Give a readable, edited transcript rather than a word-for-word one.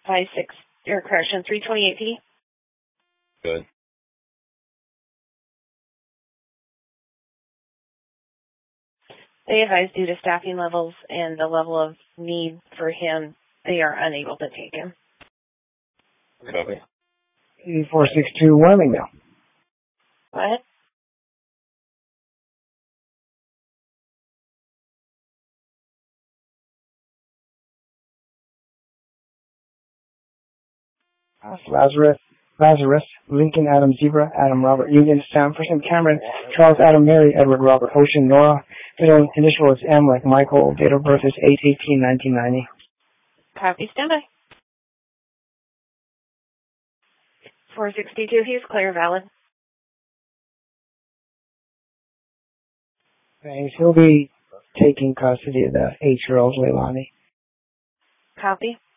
328P. Good. They advise due to staffing levels and the level of need for him, they are unable to take him. Copy. 8462 Wilmington. What? Lazarus, Lincoln, Adam, Zebra, Adam, Robert, Union, Sam, Person, Cameron, Charles, Adam, Mary, Edward, Robert, Ocean, Nora. Middle initial is M, like Michael. Date of birth is 8/18/1990. Copy, standby. 462, he's clear, valid. Thanks. He'll be taking custody of the 8-year-old Leilani. Copy.